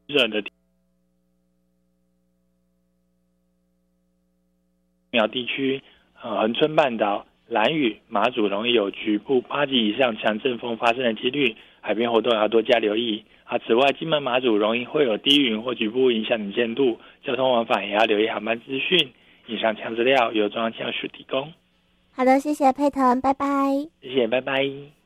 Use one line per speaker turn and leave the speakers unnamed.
热的苗地区、恒春半岛、兰屿、马祖容易有局部8级以上强阵风发生的几率，海边活动要多加留意。此外，金门、马祖容易会有低云或局部影响能见度，交通往返也要留意航班资讯。以上强资料由中央气象署提供。
好的，谢谢佩腾，拜拜。
谢谢，拜拜。